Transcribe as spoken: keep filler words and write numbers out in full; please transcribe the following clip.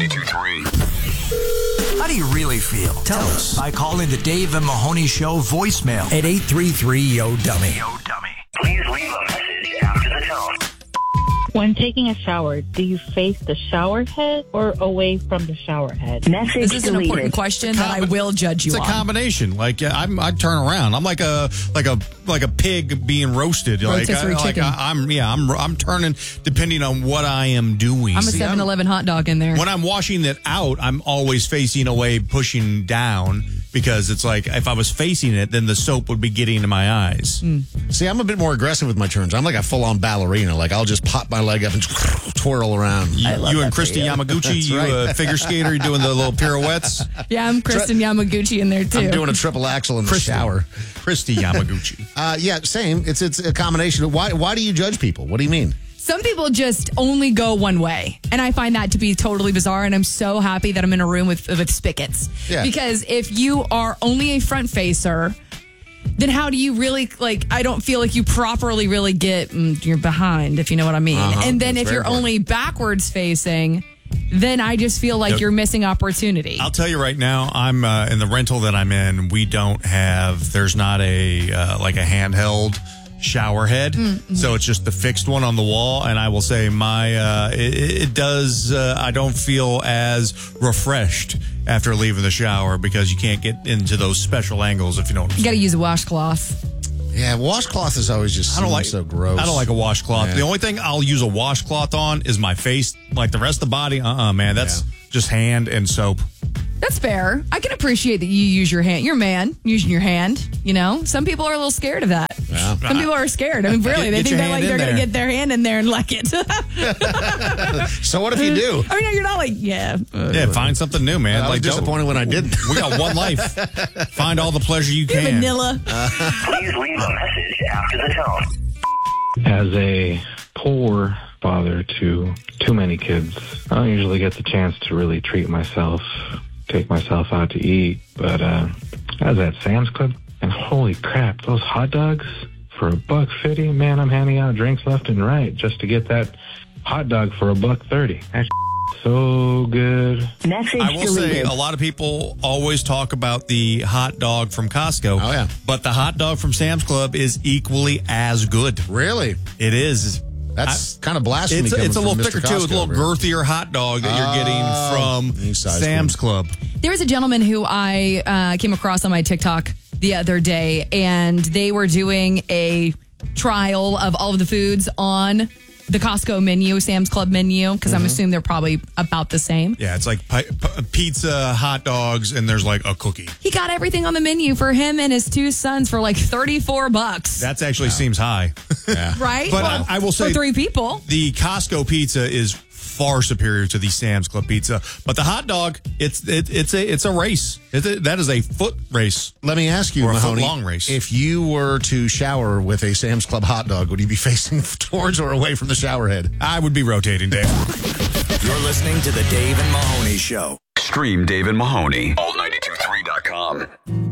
ninety-two point three. How do you really feel? Tell us by calling the Dave and Mahoney Show voicemail at eight three three, Y O Dummy. Yo, dummy. Please leave a message after the tone. When taking a shower, do you face the shower head or away from the shower head? Message This is an deleted. important question that I will judge you It's a on. combination. Like uh, I'm, I turn around. I'm like a like a like a pig being roasted. Like, Rotisserie I, like chicken. I, I'm yeah. I'm I'm turning depending on what I am doing. I'm a See, seven eleven hot dog in there. When I'm washing it out, I'm always facing away, pushing down, because it's like if I was facing it, then the soap would be getting into my eyes. See, I'm a bit more aggressive with my turns. I'm like a full-on ballerina. Like, I'll just pop my leg up and twirl around. You, you and Christy Yamaguchi, you right. uh, figure skater, you doing the little pirouettes. Yeah, I'm Kristen Yamaguchi in there too. I'm doing a triple axel in the Christy. shower. Christy Yamaguchi. Uh, yeah, same. It's it's a combination of why. Why do you judge people? What do you mean? Some people just only go one way, and I find that to be totally bizarre. And I'm so happy that I'm in a room with with spigots. Yeah. Because if you are only a front facer, then how do you really, like, I don't feel like you properly really get mm, you're behind, if you know what I mean. Uh-huh. And then That's if very you're important. only backwards facing, then I just feel like Yep. you're missing opportunity. I'll tell you right now, I'm uh, in the rental that I'm in. We don't have. There's not a uh, like a handheld shower head, Mm-hmm. so it's just the fixed one on the wall. And I will say, my uh, it, it does. Uh, I don't feel as refreshed after leaving the shower because you can't get into those special angles if you don't. You got to use a washcloth. Yeah, washcloth is always just I don't like so gross. I don't like a washcloth. Yeah. The only thing I'll use a washcloth on is my face. Like the rest of the body, uh, uh man, that's Yeah. just hand and soap. That's fair. I can appreciate that you use your hand. You're a man using your hand. You know, some people are a little scared of that. Yeah. Some people are scared. I mean, really, Get- they get think your that hand like in they're going to there. get their hand in there and like it. So what if you do? I mean, you're not like, yeah. uh, Yeah, find something new, man. I was like don't- disappointed when I didn't. We got one life. Find all the pleasure you can. vanilla. Please leave a message after the tone. As a poor father to too many kids, I don't usually get the chance to really treat myself, take myself out to eat. But uh, I was at Sam's Club, and holy crap, those hot dogs for a buck fifty. Man, I'm handing out drinks left and right just to get that hot dog for a buck thirty. That's so good. Message I will say deleted. a lot of people always talk about the hot dog from Costco. Oh, yeah. But the hot dog from Sam's Club is equally as good. Really? It is. That's kind of blasphemy. It's, coming it's a from little Mister thicker, too. It's a Costco, little right? girthier hot dog that you're Oh, getting from you sized Sam's him. Club. There was a gentleman who I uh, came across on my TikTok the other day, and they were doing a trial of all of the foods on the Costco menu, Sam's Club menu, because I'm assuming they're probably about the same. Yeah, it's like pi- p- pizza, hot dogs, and there's like a cookie. He got everything on the menu for him and his two sons for like thirty-four bucks. That actually seems high. Yeah. Right? But I- I will say- for three people. The Costco pizza is far superior to the Sam's Club pizza, but the hot dog, it's it, it's a it's a race. It's a, that is a foot race. Let me ask you, Or a Mahoney, foot-long race. if you were to shower with a Sam's Club hot dog, would you be facing towards or away from the shower head? I would be rotating, Dave. You're listening to the Dave and Mahoney Show. Stream Dave and Mahoney. all ninety two three dot com.